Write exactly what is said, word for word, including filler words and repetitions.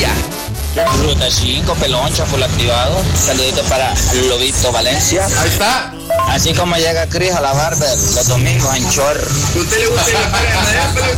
Valencia. Ruta cinco, Peloncha, full activado. Saludito para Lobito Valencia. Ahí está. Así como llega Chris a la barber los domingos en Chor. ¿Usted le gusta ir a la pared?